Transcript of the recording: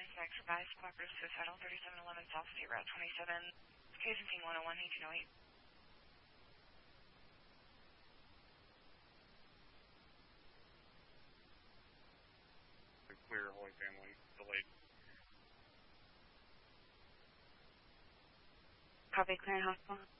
suspect revised cooperative suicidal 3711 South State Route 27, case 101, 1808. Clear, Holy Family, delayed. Copy, clearing hospital.